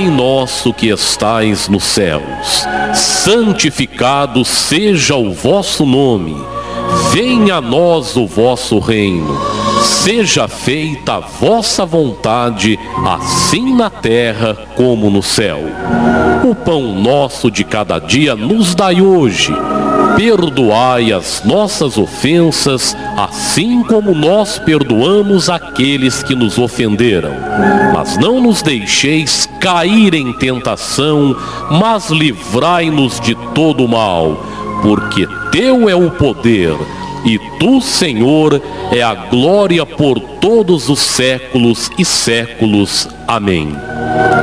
Pai nosso que estais nos céus, santificado seja o vosso nome. Venha a nós o vosso reino. Seja feita a vossa vontade, assim na terra como no céu. O pão nosso de cada dia nos dai hoje. Perdoai as nossas ofensas, assim como nós perdoamos aqueles que nos ofenderam. Mas não nos deixeis cair em tentação, mas livrai-nos de todo mal, porque teu é o poder, e tu, Senhor, é a glória por todos os séculos e séculos. Amém.